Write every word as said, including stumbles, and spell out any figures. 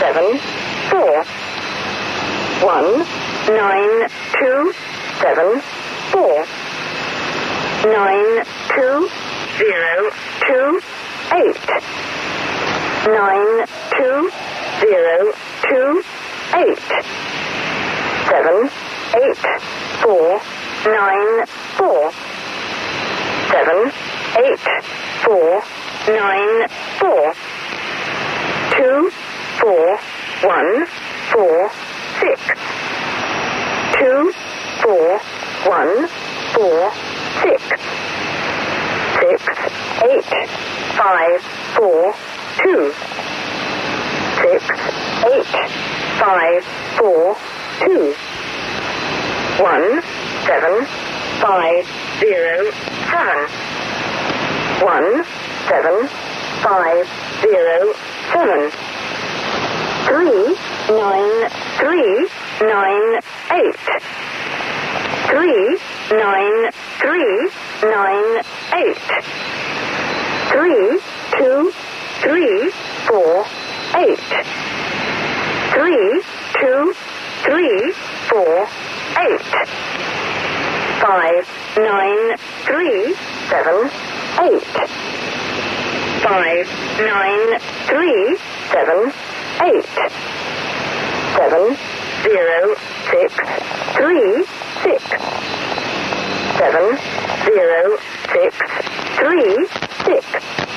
seven, four. One, nine, two, seven, four. Nine, two, zero, two, eight. Nine, two, zero, two, eight. Seven, eight, four, nine, four. Seven, eight, four, nine, four. Two, four, one, four, six. Two, four, one, four, six. Six, eight, five, four, two. Six, eight, five, four, two. One, seven, five, zero, seven. One, seven, five, zero, seven. Three, nine, three, nine, eight. Three, nine, three, nine, eight. Three, two, three, four, eight. Three, two, three, four, eight. Five, nine, three, seven, eight. Five, nine, three, seven, eight. Seven, zero, six, three, six. Seven, zero, six, three, six.